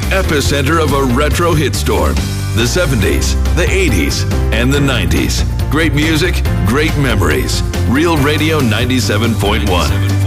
epicenter of a retro hit storm. The 70s, the 80s, and the 90s. Great music, great memories. Real Radio 97.1.